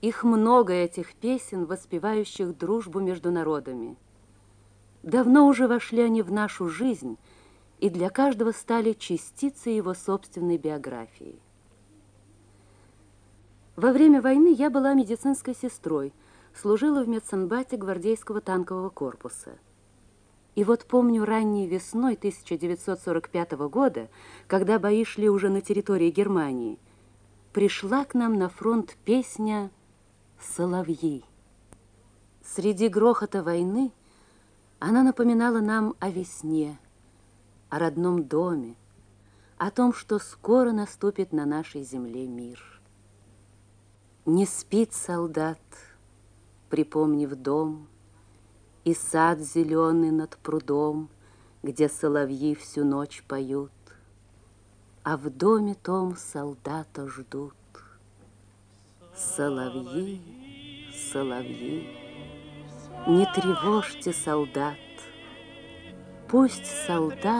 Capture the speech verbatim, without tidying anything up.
Их много, этих песен, воспевающих дружбу между народами. Давно уже вошли они в нашу жизнь, и для каждого стали частицей его собственной биографии. Во время войны я была медицинской сестрой, служила в медсанбате гвардейского танкового корпуса. И вот помню ранней весной тысяча девятьсот сорок пятого года, когда бои шли уже на территории Германии, пришла к нам на фронт песня «Соловьи». Среди грохота войны она напоминала нам о весне, о родном доме, о том, что скоро наступит на нашей земле мир. Не спит солдат, припомнив дом, и сад зеленый над прудом, где соловьи всю ночь поют, а в доме том солдата ждут. Соловьи, соловьи, не тревожьте солдат, пусть солдат